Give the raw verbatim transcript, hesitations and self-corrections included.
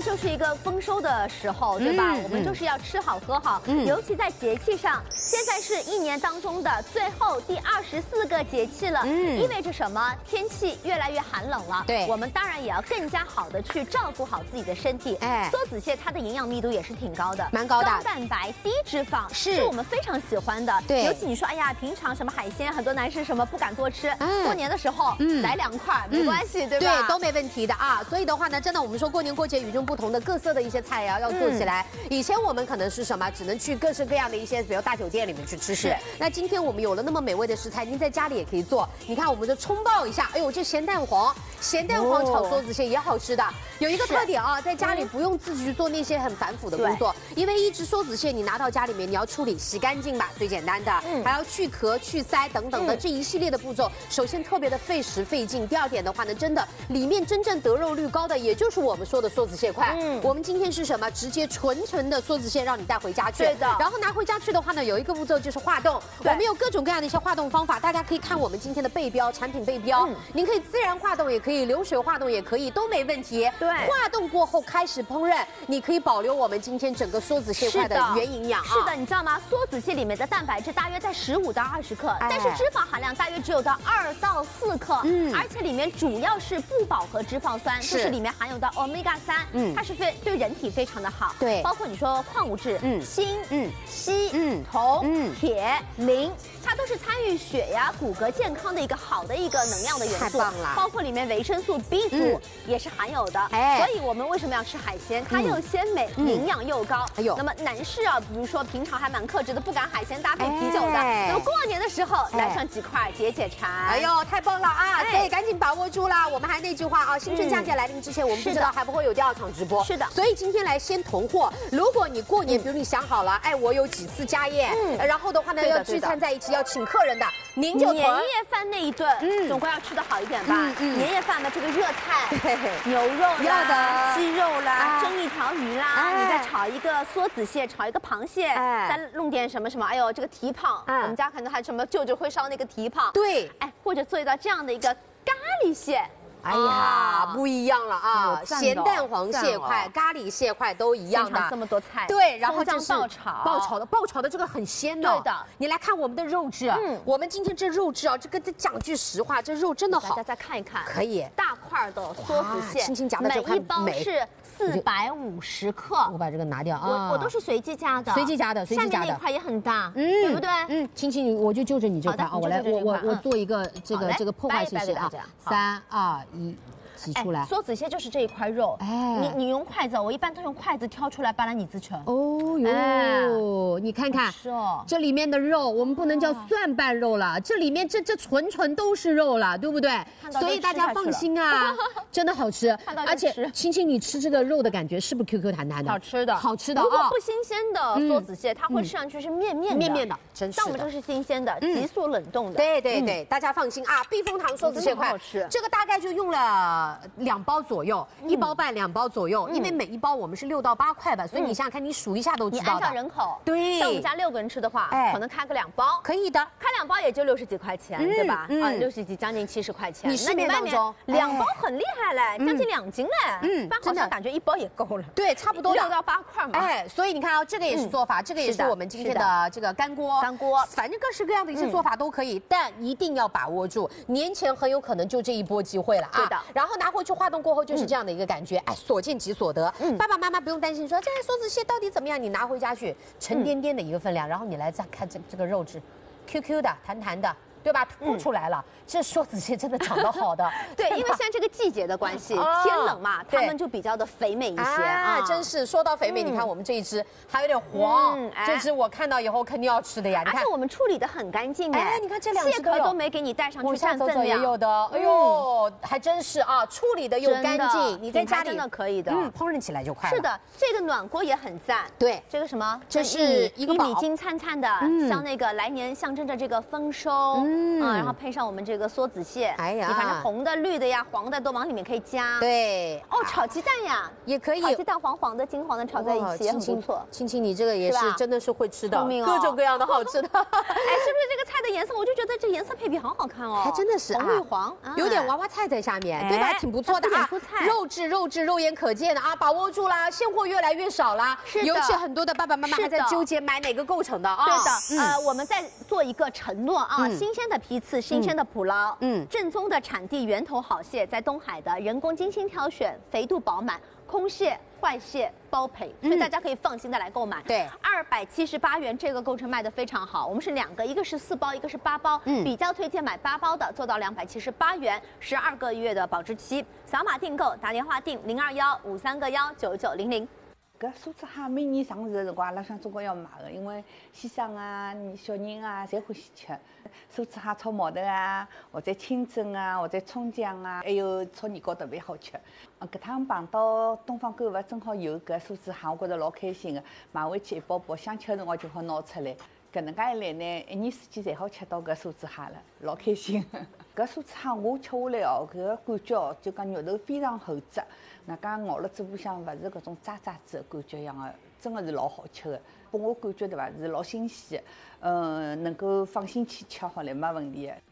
就是一个丰收的时候，对吧？ 嗯、 我们就是要吃好喝好， 嗯、 尤其在节气上，现在是一年当中的最后第二十四个节气了，嗯，意味着什么？天气越来越寒冷了， 对， 我们当然也要更加好的去照顾好自己的身体。哎，梭子蟹它的营养密度也是挺高的， 蛮高的， 高蛋白、低脂肪，是是我们非常喜欢的。 对， 尤其你说，哎呀，平常什么海鲜，很多男士什么不敢多吃，嗯、过年的时候，嗯，来两块没关系，嗯、对吧？ 对，都没问题的啊。所以的话呢，真的我们说过年过节与众不同的各色的一些菜呀、啊，要做起来。嗯、以前我们可能是什么，只能去各式各样的一些，比如大酒店里面去吃吃。那今天我们有了那么美味的食材，您在家里也可以做。你看，我们就冲爆一下，哎呦，这咸蛋黄，咸蛋黄炒梭子蟹也好吃的。有一个特点啊，在家里不用自己去做那些很繁复的工作，因为一只梭子蟹你拿到家里面，你要处理洗干净吧，最简单的，嗯、还要去壳、去鳃等等的、嗯、这一系列的步骤。首先特别的费时费劲，第二点的话呢，真的里面真正得肉率高的，也就是我们说的梭子蟹块。嗯，我们今天是什么？直接纯纯的梭子蟹让你带回家去。对的。然后拿回家去的话呢，有一个步骤就是化冻。我们有各种各样的一些化冻方法，大家可以看我们今天的背标，产品背标。嗯，您可以自然化冻，也可以流水化冻，也可以，都没问题。对。化冻过后开始烹饪，你可以保留我们今天整个梭子蟹块的原营养。 是的，你知道吗？梭子蟹里面的蛋白质大约在十五到二十克，哎、但是脂肪含量大约只有到二到四克。嗯，而且里面主要是不饱和脂肪酸，是就是里面含有的 omega 三，嗯，它是非对人体非常的好。对，包括你说矿物质，嗯，锌，嗯，硒，嗯，铜，嗯，铁，磷。它都是参与血呀、骨骼健康的一个好的一个能量的元素，太棒了。包括里面维生素 B 族、嗯、也是含有的，哎，所以我们为什么要吃海鲜？它又鲜美，嗯、营养又高。哎呦，那么男士啊，比如说平常还蛮克制的，不敢海鲜搭配啤酒的，哎、那么过年的时候来上几块解解馋。 哎呦，太棒了啊！哎、所以赶紧把握住啦。我们还那句话啊，新春佳节来临之前，嗯、我们不知道还不会有第二场直播。是的，所以今天来先囤货。如果你过年，嗯、比如你想好了，哎，我有几次家宴，嗯、然后的话呢，要聚餐在一起，要请客人的。您就年夜饭那一顿，嗯，总归要吃的好一点吧。嗯嗯，年夜饭的这个热菜，牛肉啦、鸡肉啦，蒸一条鱼啦，你再炒一个梭子蟹，炒一个螃蟹，再弄点什么什么，哎呦，这个蹄膀，我们家可能还什么舅舅会烧那个蹄膀，对，哎，或者做一道这样的一个咖喱蟹。 哎呀，不一样了啊！咸蛋黄蟹块、咖喱蟹块都一样的， 这么多菜。 对，然后这是爆炒， 爆炒的，爆炒的这个很鲜的。对的，你来看我们的肉质啊，嗯，我们今天这肉质啊，这个这讲句实话，这肉真的好。 大家再看一看， 可以， 大块的梭子蟹， 轻轻夹的这块每一包是四百五十克。 我把这个拿掉啊， 我我都是随机加的， 随机加的，随机加的。 下面那块也很大，嗯，对不对？ 嗯，轻轻，我就就着你这块啊，我来，我我我做一个这个这个破坏性式啊，三二一。挤出来， 梭子蟹就是这一块肉。哎，你你用筷子，我一般都用筷子挑出来，把它拟制成。哦哟，你看看，这里面的肉，我们不能叫蒜瓣肉了，这里面这这纯纯都是肉了，对不对？所以大家放心啊，真的好吃。而且青青，你吃这个肉的感觉是不是 Q Q 弹弹的？ 好吃的， 好吃的。 如果不新鲜的梭子蟹，它会吃上去是面面的， 面面的，真是。 但我们这个是新鲜的，急速冷冻的。 对对对，大家放心啊，避风塘梭子蟹块好吃。这个大概就用了两包左右，嗯、一包半两包左右，嗯、因为每一包我们是六到八块吧，所以你想想看，你数一下都知道的。 你按照人口， 对， 像我们家六个人吃的话，哎、可能开个两包， 可以的， 开两包也就六十几块钱，嗯、对吧？嗯、啊，六十几，将近七十块钱。 你市面当中两包很厉害嘞，将近两斤嘞，嗯，但好像感觉一包也够了。 对，差不多六到八块嘛。 哎，所以你看啊，这个也是做法，这个也是我们今天的这个干锅， 干锅， 反正各式各样的一些做法都可以，但一定要把握住，年前很有可能就这一波机会了啊。对的。然后拿回去化冻过后就是这样的一个感觉，哎，所见即所得。嗯，爸爸妈妈不用担心说这梭子蟹到底怎么样，你拿回家去沉甸甸的一个分量，然后你来再看这这个肉质 ，Q Q 的，弹弹的。对吧？凸出来了，嗯、这梭子蟹真的长得好的。 对，因为现在这个季节的关系，哦、天冷嘛，它们就比较的肥美一些啊。 啊真是说到肥美，嗯、你看我们这一只还有点黄，嗯哎、这只我看到以后肯定要吃的呀。 而且我们处理的很干净哎，你看这两只蟹壳都没给你带上去占分量， 也有的。哎呦，嗯、还真是啊，处理的又干净，你在家里真的可以的， 嗯，烹饪起来就快了。 是的，这个暖锅也很赞。 对， 这个什么？ 这是一个米金灿灿的，像那个来年象征着这个丰收。 嗯，然后配上我们这个梭子蟹， 哎呀， 你反正红的、绿的呀、黄的都往里面可以加。 对， 哦，炒鸡蛋呀， 也可以， 炒鸡蛋黄黄的、金黄的炒在一起也很不错。 青青，你这个也是真的是会吃的，各种各样的好吃的。 哎，是不是这个菜的颜色？我就觉得这颜色配比好好看哦， 还真的是红绿黄， 有点娃娃菜在下面，对吧？挺不错的啊，肉质肉质肉眼可见的啊，把握住啦，现货越来越少啦， 是的， 尤其很多的爸爸妈妈还在纠结买哪个构成的啊。 对的，呃，我们在做一个承诺啊，新鲜的批次，新鲜的捕捞，嗯，正宗的产地源头好蟹，在东海的人工精心挑选，肥度饱满，空蟹、坏蟹包赔，所以大家可以放心的来购买。 对， 二百七十八元这个构成卖的非常好，我们是两个，一个是四包，一个是八包，嗯，比较推荐买八包的，做到两百七十八元，十二个月的保质期，扫码订购，打电话订零二幺五三个幺九九零零。 搿梭子蟹每年上市的辰光，阿拉想总归要买的，因为先生啊、小人啊，侪欢喜吃。梭子蟹炒毛豆啊，或者清蒸啊，或者葱姜啊，还有炒年糕特别好吃。呃，搿趟碰到东方购物正好有搿梭子蟹，我觉着老开心的。买回去一包包，想吃的辰光就好拿出来。搿能介一来呢，一年四季侪好吃到搿梭子蟹了，老开心。搿梭子蟹我吃下来哦，搿个感觉哦，就讲肉头非常厚质。那讲咬了嘴巴向，勿是搿种渣渣子的感觉一样的，真的是老好吃的。拨我感觉对伐，是老新鲜的，嗯，能够放心去吃好来，没问题的。